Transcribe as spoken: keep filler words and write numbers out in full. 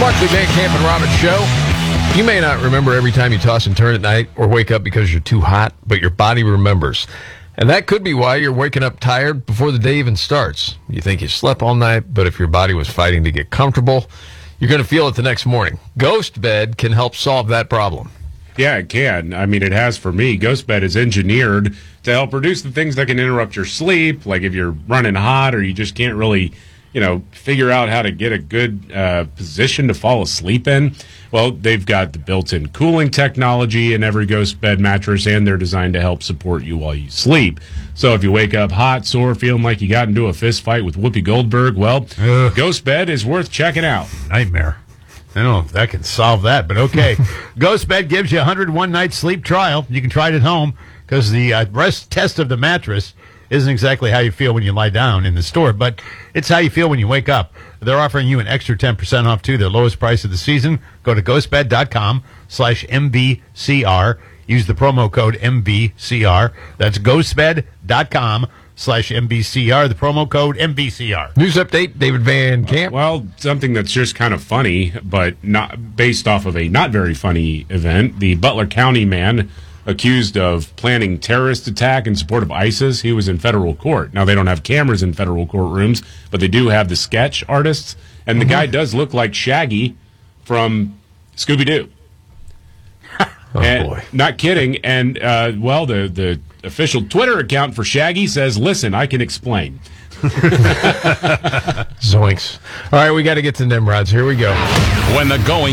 Buckley, Van Camp, and Robbins Show. You may not remember every time you toss and turn at night or wake up because you're too hot, but your body remembers. And that could be why you're waking up tired before the day even starts. You think you slept all night, but if your body was fighting to get comfortable, you're going to feel it the next morning. Ghost Bed can help solve that problem. Yeah, it can. I mean, it has for me. Ghost Bed is engineered to help reduce the things that can interrupt your sleep, like if you're running hot or you just can't really, you know, figure out how to get a good uh, position to fall asleep in. Well, they've got the built-in cooling technology in every Ghost Bed mattress, and they're designed to help support you while you sleep. So if you wake up hot, sore, feeling like you got into a fist fight with Whoopi Goldberg, well, Ugh. Ghost Bed is worth checking out. Nightmare. I don't know if that can solve that, but okay. Ghost Bed gives you a one hundred one night sleep trial. You can try it at home because the uh, rest test of the mattress isn't exactly how you feel when you lie down in the store, but it's how you feel when you wake up. They're offering you an extra ten percent off, too, their lowest price of the season. Go to ghostbed.com slash MBCR. Use the promo code M B C R. That's ghostbed.com slash MBCR, the promo code M B C R. News update, David Van Camp. Well, something that's just kind of funny, but not based off of a not very funny event. The Butler County man accused of planning terrorist attack in support of ISIS. He was in federal court. Now, they don't have cameras in federal courtrooms, but they do have the sketch artists, and the mm-hmm. guy does look like Shaggy from Scooby-Doo. Oh, and, boy. Not kidding. And, uh, well, the, the official Twitter account for Shaggy says, listen, I can explain. Zoinks. All right, we got to get to Nimrods. Here we go. When the going